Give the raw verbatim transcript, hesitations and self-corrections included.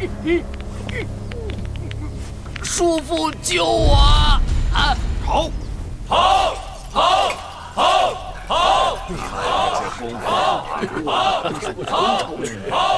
叔父救我！啊！ 好， 好，好，好，好， 你们这些疯狂的野路，都是我的恩仇。